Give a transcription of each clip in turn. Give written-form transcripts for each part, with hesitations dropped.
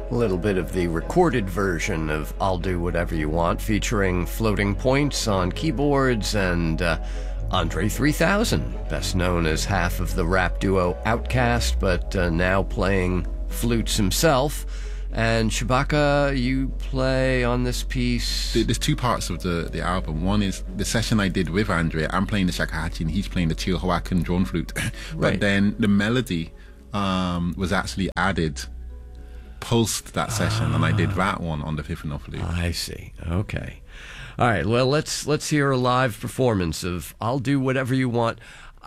A little bit of the recorded version of I'll Do Whatever You Want, featuring Floating Points on keyboards and Andre 3000, best known as half of the rap duo Outkast, but now playing flutes himself. And Shabaka, you play on this piece. There's two parts of the album. One is the session I did with Andre. I'm playing the shakuhachi and he's playing the Teotihuacan drone flute. Right. But then the melody was actually added post that session, and I did that one on the Fifino flute. I see. Okay. All right. Well, let's hear a live performance of "I'll Do Whatever You Want."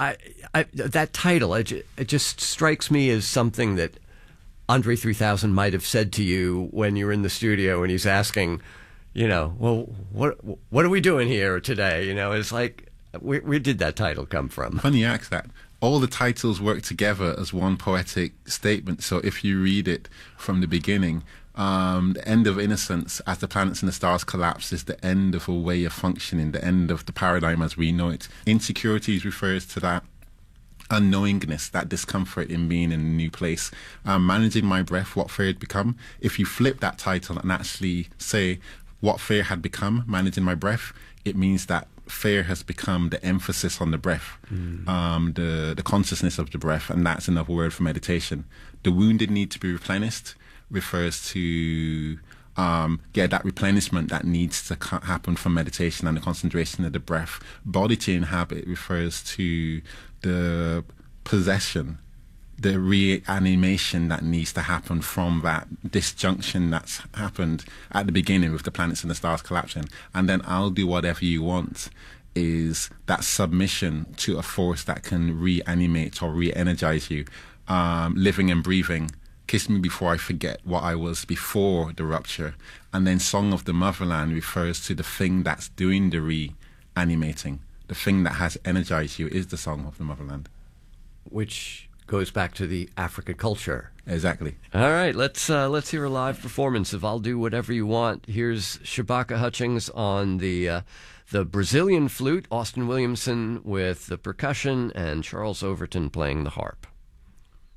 That title, it just strikes me as something that Andre 3000 might have said to you when you were in the studio and he's asking, well, what are we doing here today? It's like, where did that title come from? Funny you ask that. All the titles work together as one poetic statement. So if you read it from the beginning, the end of innocence, as the planets and the stars collapse, is the end of a way of functioning, the end of the paradigm as we know it. Insecurities refers to that unknowingness, that discomfort in being in a new place. Managing my breath, what fear had become. If you flip that title and actually say what fear had become, managing my breath, it means that fear has become the emphasis on the breath, the consciousness of the breath, and that's another word for meditation. The wounded need to be replenished refers to that replenishment that needs to happen from meditation and the concentration of the breath. Body to inhabit refers to the possession, the reanimation that needs to happen from that disjunction that's happened at the beginning with the planets and the stars collapsing. And then I'll do whatever you want is that submission to a force that can reanimate or re-energize you. Living and breathing. Kiss Me Before I Forget What I Was Before the Rupture. And then Song of the Motherland refers to the thing that's doing the reanimating. The thing that has energized you is the Song of the Motherland. Which goes back to the African culture. Exactly. All right, let's hear a live performance of "I'll Do Whatever You Want." Here's Shabaka Hutchings on the Brazilian flute, Austin Williamson with the percussion, and Charles Overton playing the harp.